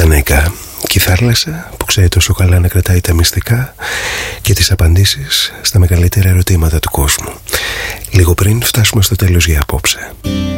Δανεικά και η θάλασσα που ξέρει τόσο καλά να κρατάει τα μυστικά και τις απαντήσεις στα μεγαλύτερα ερωτήματα του κόσμου. Λίγο πριν φτάσουμε στο τέλος για απόψε.